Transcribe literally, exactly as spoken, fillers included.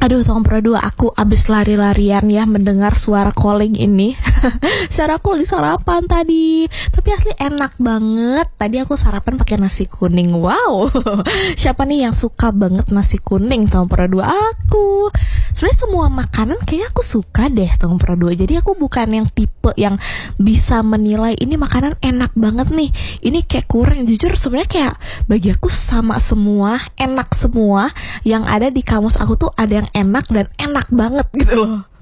Aduh, tahun dua aku abis lari-larian ya mendengar suara calling ini. Suara aku lagi sarapan tadi, tapi asli enak banget. Tadi aku sarapan pakai nasi kuning. Wow, siapa nih yang suka banget nasi kuning tahun dua aku? Sebenarnya semua makanan kayak aku suka deh tahun dua. Jadi aku bukan yang tipe yang bisa menilai ini makanan enak banget nih, ini kayak kurang. Jujur sebenarnya kayak bagi aku sama semua, enak semua. Yang ada di kamus aku tuh ada yang enak dan enak banget gitu loh.